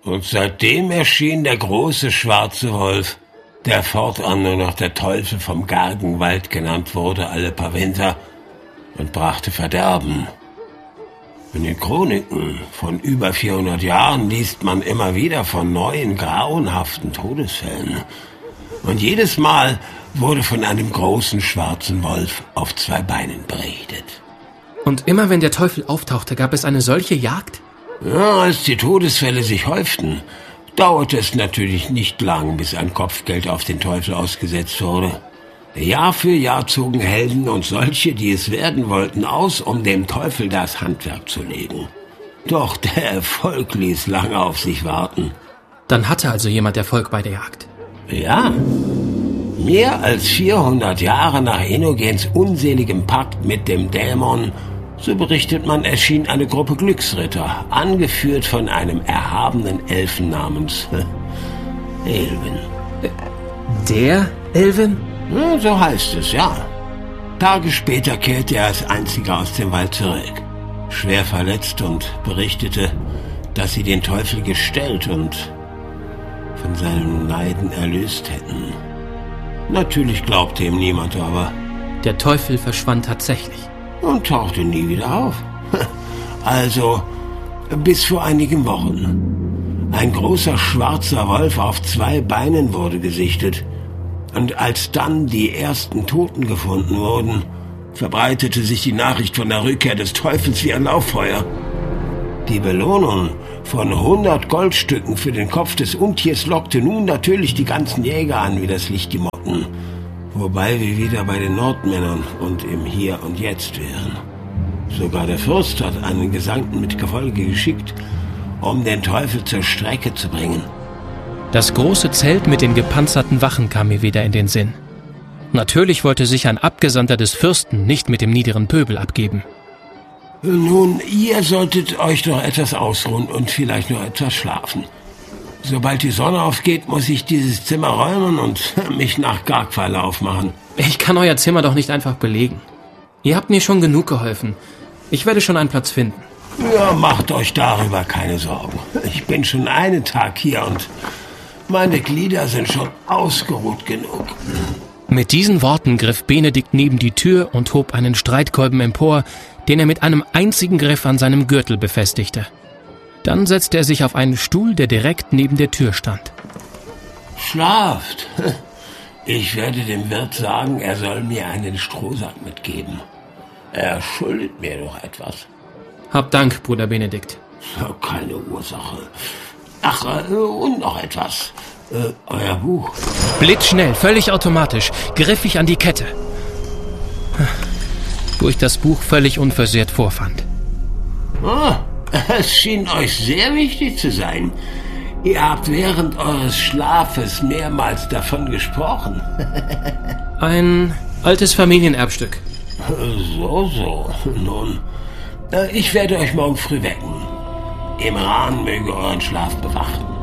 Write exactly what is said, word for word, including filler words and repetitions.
Und seitdem erschien der große schwarze Wolf, der fortan nur noch der Teufel vom Gargenwald genannt wurde, alle paar Winter, und brachte Verderben. In den Chroniken von über vierhundert Jahren liest man immer wieder von neuen, grauenhaften Todesfällen. Und jedes Mal wurde von einem großen schwarzen Wolf auf zwei Beinen berichtet. Und immer wenn der Teufel auftauchte, gab es eine solche Jagd? Ja, als die Todesfälle sich häuften, dauerte es natürlich nicht lang, bis ein Kopfgeld auf den Teufel ausgesetzt wurde. Jahr für Jahr zogen Helden und solche, die es werden wollten, aus, um dem Teufel das Handwerk zu legen. Doch der Erfolg ließ lange auf sich warten. Dann hatte also jemand Erfolg bei der Jagd? Ja. Mehr als vierhundert Jahre nach Enogens unseligem Pakt mit dem Dämon, so berichtet man, erschien eine Gruppe Glücksritter, angeführt von einem erhabenen Elfen namens Elven. Der Elven? Ja, so heißt es, ja. Tage später kehrte er als einziger aus dem Wald zurück, schwer verletzt, und berichtete, dass sie den Teufel gestellt und von seinem Leiden erlöst hätten. Natürlich glaubte ihm niemand, aber... Der Teufel verschwand tatsächlich. Und tauchte nie wieder auf. Also, bis vor einigen Wochen. Ein großer schwarzer Wolf auf zwei Beinen wurde gesichtet. Und als dann die ersten Toten gefunden wurden, verbreitete sich die Nachricht von der Rückkehr des Teufels wie ein Lauffeuer. Die Belohnung von hundert Goldstücken für den Kopf des Untiers lockte nun natürlich die ganzen Jäger an wie das Licht die Motten. Wobei wir wieder bei den Nordmännern und im Hier und Jetzt wären. Sogar der Fürst hat einen Gesandten mit Gefolge geschickt, um den Teufel zur Strecke zu bringen. Das große Zelt mit den gepanzerten Wachen kam mir wieder in den Sinn. Natürlich wollte sich ein Abgesandter des Fürsten nicht mit dem niederen Pöbel abgeben. Nun, ihr solltet euch doch etwas ausruhen und vielleicht noch etwas schlafen. Sobald die Sonne aufgeht, muss ich dieses Zimmer räumen und mich nach Gargpfeile aufmachen. Ich kann euer Zimmer doch nicht einfach belegen. Ihr habt mir schon genug geholfen. Ich werde schon einen Platz finden. Ja, macht euch darüber keine Sorgen. Ich bin schon einen Tag hier und meine Glieder sind schon ausgeruht genug. Mit diesen Worten griff Benedikt neben die Tür und hob einen Streitkolben empor, den er mit einem einzigen Griff an seinem Gürtel befestigte. Dann setzte er sich auf einen Stuhl, der direkt neben der Tür stand. Schlaft. Ich werde dem Wirt sagen, er soll mir einen Strohsack mitgeben. Er schuldet mir doch etwas. Hab Dank, Bruder Benedikt. Keine Ursache. Ach, äh, und noch etwas. Äh, euer Buch. Blitzschnell, völlig automatisch, griff ich an die Kette, wo ich das Buch völlig unversehrt vorfand. Oh, es schien euch sehr wichtig zu sein. Ihr habt während eures Schlafes mehrmals davon gesprochen. Ein altes Familienerbstück. So, so. Nun, ich werde euch morgen früh wecken. Imran möge euren Schlaf bewachen.